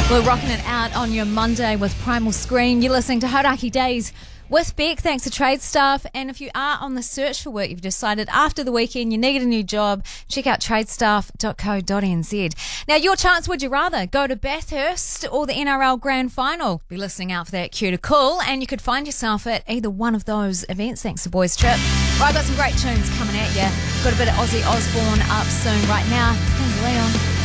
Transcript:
We're rocking it out on your Monday with Primal Scream. You're listening to Hauraki Days with Beck, thanks to Trade Staff. And if you are on the search for work, you've decided after the weekend you need a new job, check out tradestaff.co.nz. Now, your chance, would you rather go to Bathurst or the NRL Grand Final? Be listening out for that cue to call, and you could find yourself at either one of those events thanks to Boys Trip. Well, I've got some great tunes coming at you. Got a bit of Ozzy Osbourne up soon. Right now, it's Kings of Leon.